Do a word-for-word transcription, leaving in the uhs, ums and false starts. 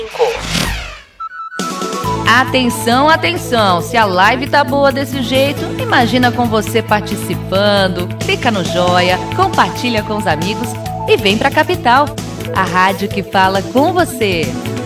Atenção, atenção! Se a live tá boa desse jeito, imagina com você participando. Clica no joia, compartilha com os amigos e vem pra Capital, a rádio que fala com você.